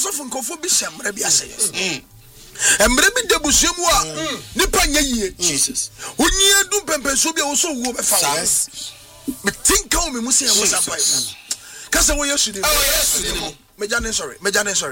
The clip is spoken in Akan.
asofo nkofo bi semre bi aseyes emre bi debusuemu a nipa nya yie Jesus onye du pempenso bi wo so wo be fa wo me think how me musia wo sapai kasa wo yesu ni oh yesu ni mo mejane sorry